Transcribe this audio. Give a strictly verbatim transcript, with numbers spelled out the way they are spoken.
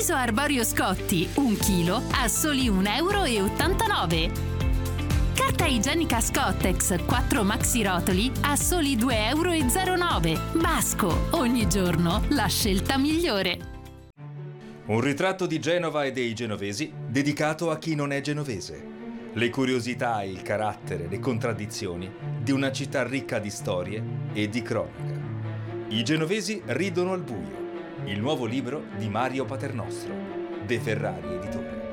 Riso arborio Scotti, un chilo a soli un euro e ottantanove. Carta igienica Scottex, quattro maxi rotoli a soli due euro e zero nove. Basco, ogni giorno la scelta migliore. Un ritratto di Genova e dei genovesi dedicato a chi non è genovese. Le curiosità, il carattere, le contraddizioni di una città ricca di storie e di cronaca. I genovesi ridono al buio. Il nuovo libro di Mario Paternostro, De Ferrari Editore.